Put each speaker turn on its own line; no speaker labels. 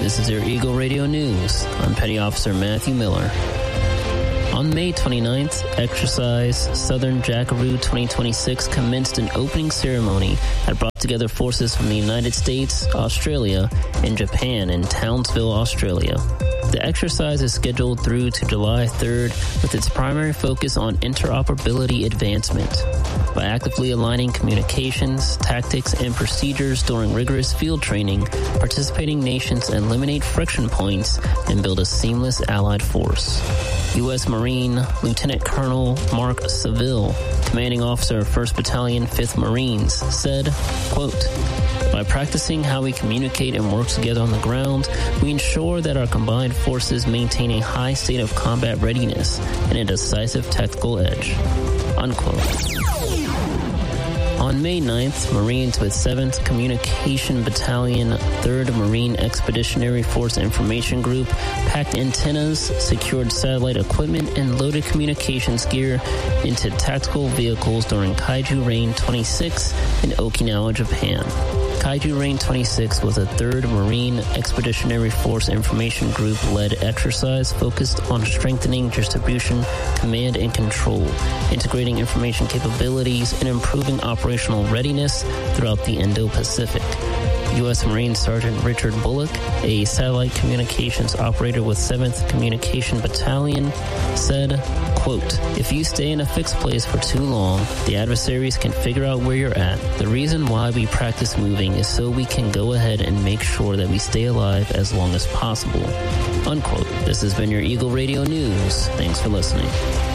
This is your Eagle Radio News. I'm Petty Officer Matthew Miller. On May 29th, Exercise Southern Jackaroo 2026 commenced an opening ceremony that brought together forces from the United States, Australia, and Japan in Townsville, Australia. The exercise is scheduled through to July 3rd with its primary focus on interoperability advancement. By actively aligning communications, tactics, and procedures during rigorous field training, participating nations eliminate friction points and build a seamless allied force. U.S. Marine Lieutenant Colonel Mark Seville, commanding officer of 1st Battalion, 5th Marines, said, quote, "By practicing how we communicate and work together on the ground, we ensure that our combined forces maintain a high state of combat readiness and a decisive tactical edge." Unquote. On May 9th, Marines with 7th Communication Battalion, 3rd Marine Expeditionary Force Information Group packed antennas, secured satellite equipment, and loaded communications gear into tactical vehicles during Kaiju Rain 26 in Okinawa, Japan. Kaiju Rain 26 was a 3rd Marine Expeditionary Force Information Group-led exercise focused on strengthening distribution, command, and control, integrating information capabilities, and improving operational readiness throughout the Indo-Pacific. U.S. Marine Sergeant Richard Bullock, a satellite communications operator with 7th Communication Battalion, said, quote, "If you stay in a fixed place for too long, the adversaries can figure out where you're at. The reason why we practice moving is so we can go ahead and make sure that we stay alive as long as possible." Unquote. This has been your Eagle Radio News. Thanks for listening.